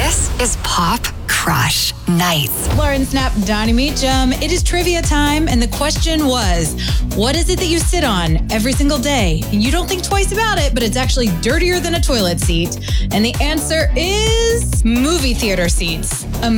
This is Pop Crush Nights. Lauren Snap, Donnie Meacham. It is trivia time, and the question was, what is it that you sit on every single day? And you don't think twice about it, but it's actually dirtier than a toilet seat. And the answer is movie theater seats.